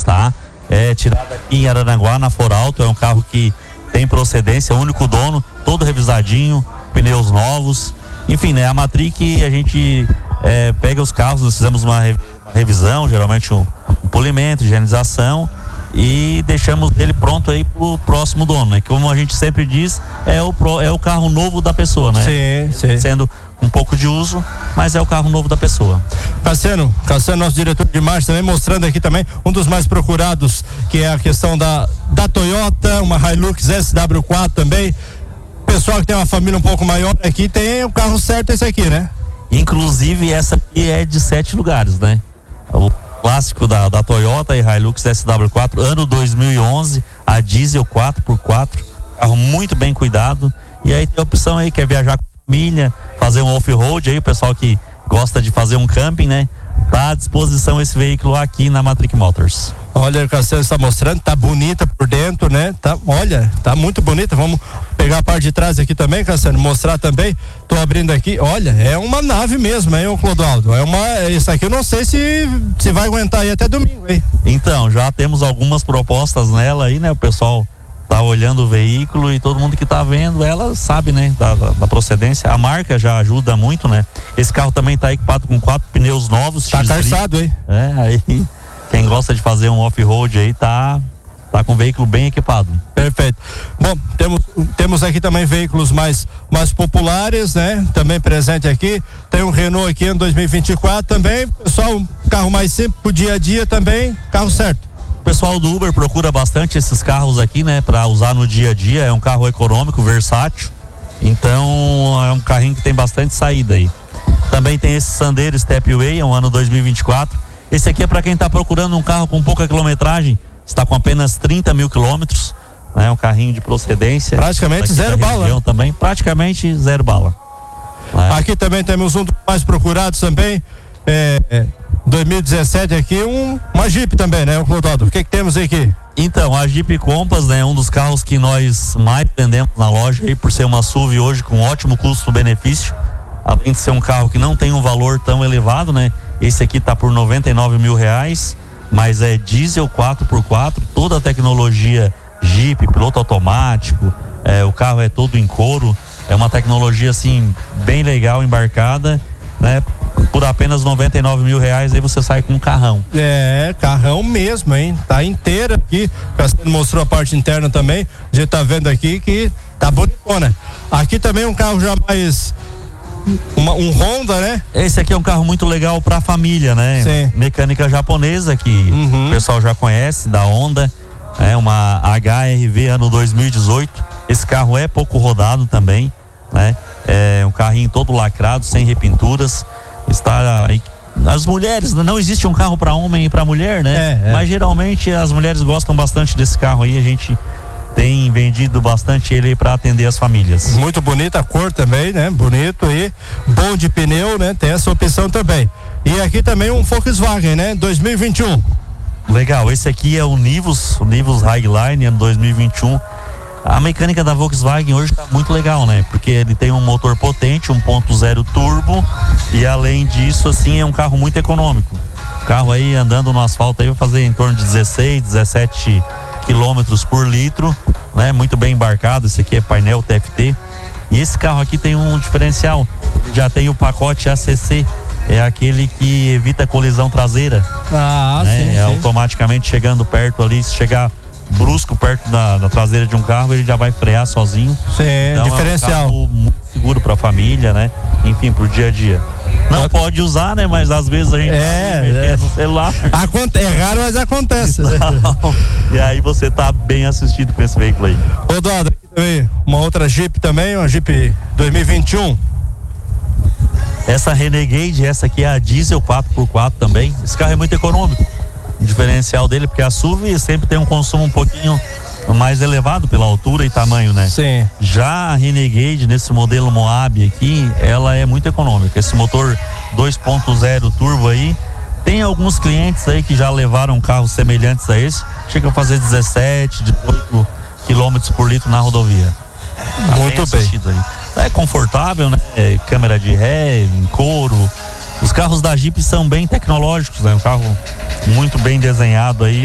tá? É tirado aqui em Araranguá, na Foralto, é um carro que tem procedência, único dono, todo revisadinho, pneus novos, enfim, né? A Matrix, a gente pega os carros, nós fizemos uma revisão, geralmente um polimento, higienização, e deixamos ele pronto aí pro próximo dono, né? Como a gente sempre diz, é o carro novo da pessoa, né? Sim. Sendo um pouco de uso, mas é o carro novo da pessoa. Cassiano, nosso diretor de marketing, também mostrando aqui também um dos mais procurados, que é a questão da Toyota, uma Hilux SW4 também. Pessoal que tem uma família um pouco maior aqui, tem o carro certo esse aqui, né? Inclusive essa aqui é de 7 lugares, né? O clássico da Toyota e Hilux SW4, ano 2011, a diesel 4x4, carro muito bem cuidado. E aí tem a opção aí, quer viajar com a família, fazer um off-road aí, o pessoal que gosta de fazer um camping, né? Tá à disposição esse veículo aqui na Matrix Motors. Olha, o Cassiano está mostrando, tá bonita por dentro, né? Tá muito bonita. Vamos pegar a parte de trás aqui também, Cassiano, mostrar também. Tô abrindo aqui, olha, é uma nave mesmo, hein, ô Clodoaldo? Isso aqui eu não sei se vai aguentar aí até domingo, hein? Então, já temos algumas propostas nela aí, né? O pessoal tá olhando o veículo e todo mundo que tá vendo ela sabe, né, da procedência. A marca já ajuda muito, né? Esse carro também tá equipado com 4 pneus novos. Tá calçado, hein? Aí quem gosta de fazer um off-road aí tá com o veículo bem equipado. Perfeito. Bom, temos aqui também veículos mais populares, né? Também presente aqui. Tem um Renault aqui em 2024 também. Só um carro mais simples pro dia a dia também, carro certo. O pessoal do Uber procura bastante esses carros aqui, né? Para usar no dia a dia. É um carro econômico, versátil. Então é um carrinho que tem bastante saída aí. Também tem esse Sandero Stepway, é um ano 2024. Esse aqui é para quem está procurando um carro com pouca quilometragem, está com apenas 30 mil quilômetros, né? Um carrinho de procedência. Praticamente zero bala. Também, praticamente zero bala. Aqui também temos um dos mais procurados também, 2017 aqui, uma Jeep também, né, o Clodoaldo? O que temos aqui? Então, a Jeep Compass, né, um dos carros que nós mais vendemos na loja aí, por ser uma SUV hoje com ótimo custo-benefício, além de ser um carro que não tem um valor tão elevado, né? Esse aqui tá por R$99 mil, mas é diesel 4x4, toda a tecnologia Jeep, piloto automático, o carro é todo em couro, é uma tecnologia assim bem legal, embarcada, né? Por apenas R$99 mil aí você sai com um carrão. Carrão mesmo, hein? Tá inteiro aqui. O Cassiano mostrou a parte interna também. A gente tá vendo aqui que tá bonitona. Aqui também um carro já mais um Honda, né? Esse aqui é um carro muito legal pra família, né? Sim. Mecânica japonesa que o pessoal já conhece, da Honda. É uma HR-V ano 2018. Esse carro é pouco rodado também, né? É um carrinho todo lacrado, sem repinturas. Está aí. As mulheres, não existe um carro para homem e para mulher, né? Mas geralmente as mulheres gostam bastante desse carro aí. A gente tem vendido bastante ele para atender as famílias. Muito bonita a cor também, né? Bonito e bom de pneu, né? Tem essa opção também. E aqui também um Volkswagen, né? 2021. Legal, esse aqui é o Nivus Highline, ano 2021. A mecânica da Volkswagen hoje tá muito legal, né? Porque ele tem um motor potente, 1.0 turbo, e além disso, assim, é um carro muito econômico. O carro aí andando no asfalto aí vai fazer em torno de 16, 17 quilômetros por litro, né? Muito bem embarcado. Esse aqui é painel TFT. E esse carro aqui tem um diferencial. Já tem o pacote ACC, é aquele que evita colisão traseira. Né? Sim. Automaticamente chegando perto ali, se chegar brusco perto da traseira de um carro, ele já vai frear sozinho. Sim, então, diferencial. É um carro muito seguro para a família, né? Enfim, pro dia a dia. Não pode usar, né? Mas às vezes a gente no celular. É raro, mas acontece. E aí você tá bem assistido com esse veículo aí. Clodoaldo, aqui também uma outra Jeep também, uma Jeep 2021. Essa Renegade, essa aqui é a diesel 4x4 também. Esse carro é muito econômico. O diferencial dele, porque a SUV sempre tem um consumo um pouquinho mais elevado pela altura e tamanho, né? Sim. Já a Renegade, nesse modelo Moab aqui, ela é muito econômica. Esse motor 2.0 turbo aí, tem alguns clientes aí que já levaram carros semelhantes a esse, chega a fazer 17, 18 quilômetros por litro na rodovia. Tá muito bem. Aí. É confortável, né? Câmera de ré, em couro. Os carros da Jeep são bem tecnológicos, né? Um carro muito bem desenhado aí.